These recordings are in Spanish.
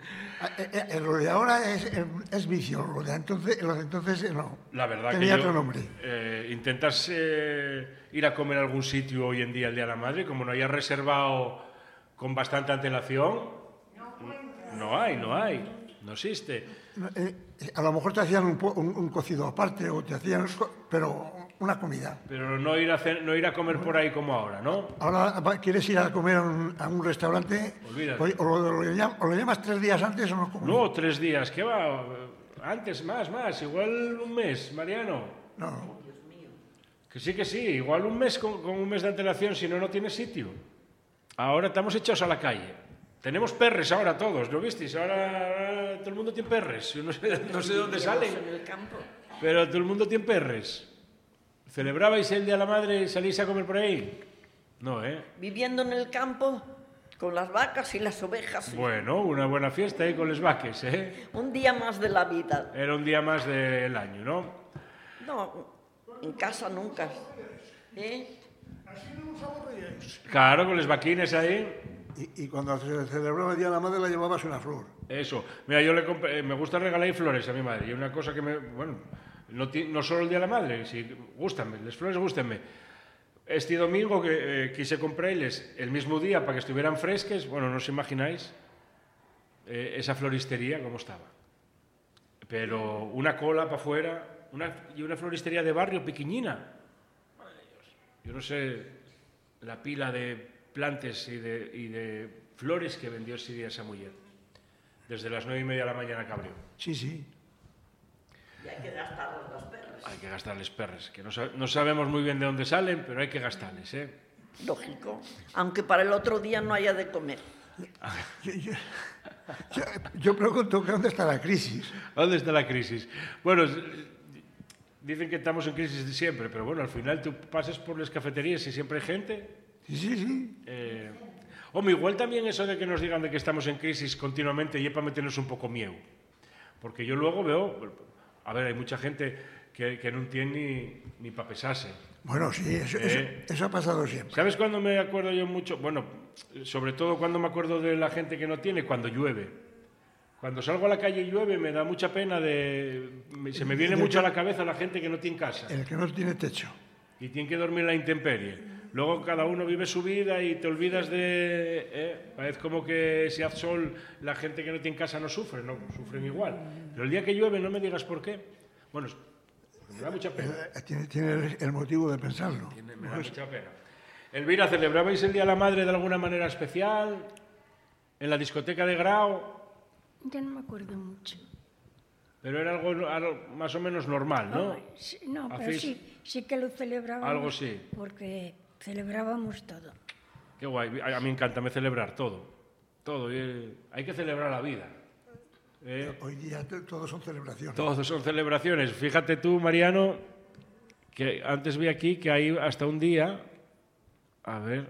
Lo de ahora es vicio, lo de entonces no. La verdad tenía que otro nombre. ¿Intentas ir a comer a algún sitio hoy en día el Día de la Madre? Como no hayas reservado con bastante antelación, no existe. A lo mejor te hacían un cocido aparte o te hacían, pero una comida. Pero no ir a comer por ahí como ahora, ¿no? Ahora quieres ir a comer a un restaurante, Olvídate. o lo llamas 3 días antes o no comes. No, 3 días, ¿qué va? Antes, más, igual un mes, Mariano. No. Que sí, igual un mes con un mes de antelación, si no, no tiene sitio. Ahora estamos echados a la calle. Tenemos perres ahora todos, ¿lo visteis? Ahora todo el mundo tiene perres. Yo no sé de dónde salen, pero todo el mundo tiene perres. ¿Celebrabais el Día de la Madre y salís a comer por ahí? No, ¿eh? Viviendo en el campo, con las vacas y las ovejas. Bueno, una buena fiesta ahí con los vaques, ¿eh? Un día más de la vida. Era un día más del año, ¿no? No, en casa nunca. ¿Eh? Claro, con los vaquines ahí. Y cuando se celebraba el Día de la Madre la llevabas una flor. Eso. Mira, yo me gusta regalar flores a mi madre. Y una cosa que no solo el Día de la Madre, sí, gústanme, las flores gústenme. Este domingo que quise comprarles el mismo día para que estuvieran fresques, bueno, no os imagináis esa floristería cómo estaba. Pero una cola para afuera, y una floristería de barrio pequeñina. Madre de Dios. Yo no sé la pila de plantes y de flores que vendió ese día esa mujer. Desde las 9:30 de la mañana que abrió. Sí. Y hay que gastarles las perras. Hay que gastarles perres, que no sabemos muy bien de dónde salen, pero hay que gastarles, ¿eh? Lógico. Aunque para el otro día no haya de comer. Yo pregunto que ¿dónde está la crisis? ¿Dónde está la crisis? Bueno, dicen que estamos en crisis de siempre, pero bueno, al final tú pasas por las cafeterías y siempre hay gente. Sí. Hombre, igual también eso de que nos digan de que estamos en crisis continuamente y es para meternos un poco miedo. Porque yo luego veo, a ver, hay mucha gente que no tiene ni para pesarse. Bueno, sí, eso ha pasado siempre. ¿Sabes cuándo me acuerdo yo mucho? Bueno, sobre todo cuando me acuerdo de la gente que no tiene, cuando llueve. Cuando salgo a la calle y llueve me da mucha pena se me viene mucho a la cabeza la gente que no tiene casa. El que no tiene techo. Y tiene que dormir en la intemperie. Luego cada uno vive su vida y te olvidas de... Parece como que si hace sol la gente que no tiene casa no sufre, no, sufren igual. Pero el día que llueve no me digas por qué. Bueno, me da mucha pena. Tiene el motivo de pensarlo. Me da mucha pena. Elvira, ¿celebrabais el Día de la Madre de alguna manera especial? ¿En la discoteca de Grau? Ya no me acuerdo mucho. Pero era algo más o menos normal, ¿no? No, pero sí que lo celebrábamos. Algo sí. Porque celebrábamos todo. Qué guay. A mí me encanta celebrar todo. Todo. Hay que celebrar la vida. Hoy día todos son celebraciones. Todos son celebraciones. Fíjate tú, Mariano, que antes vi aquí que hay hasta un día... A ver...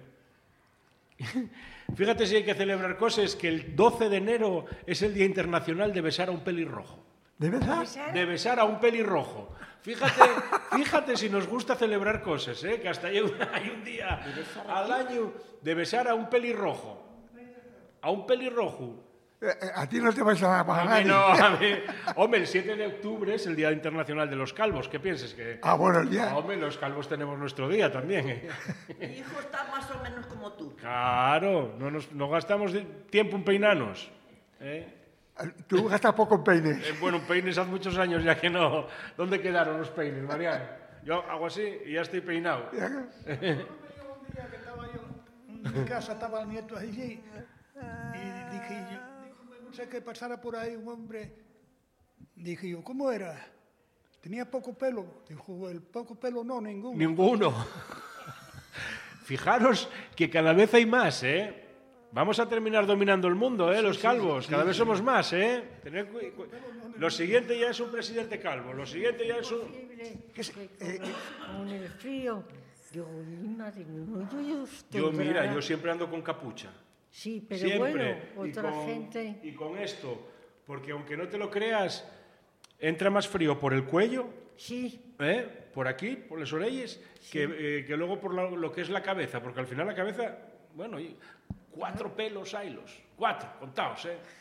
Fíjate si hay que celebrar cosas, que el 12 de enero es el Día Internacional de besar a un pelirrojo. ¿De besar? De besar a un pelirrojo. Fíjate si nos gusta celebrar cosas, que hasta hay un día al año de besar a un pelirrojo. A un pelirrojo. A ti no te vas a pagar nadie. No, a mí. Hombre, el 7 de octubre es el Día Internacional de los Calvos. ¿Qué piensas? Bueno, el día. Hombre, los calvos tenemos nuestro día también. Mi hijo está más o menos como tú. Claro, no gastamos tiempo en peinarnos. Tú gastas poco en peines. Bueno, peines hace muchos años ya que no. ¿Dónde quedaron los peines, Mariano? Yo hago así y ya estoy peinado. Un día que estaba yo en mi casa, estaba el nieto allí y dije yo, no sé qué pasara por ahí un hombre. Dije yo, ¿cómo era? Tenía poco pelo. Dijo, el poco pelo no, ninguno. Ninguno. Fijaros que cada vez hay más, Vamos a terminar dominando el mundo, los calvos. Cada vez somos más, Lo siguiente ya es un presidente calvo. Lo siguiente ya es un... Con el frío. Digo, madre mía, yo siempre ando con capucha. Sí, pero siempre. Bueno, otra gente... Y con esto, porque aunque no te lo creas, entra más frío por el cuello, sí. Por aquí, por las orejas, sí. que luego por lo que es la cabeza, porque al final la cabeza, bueno, 4 pelos haylos, 4, contaos,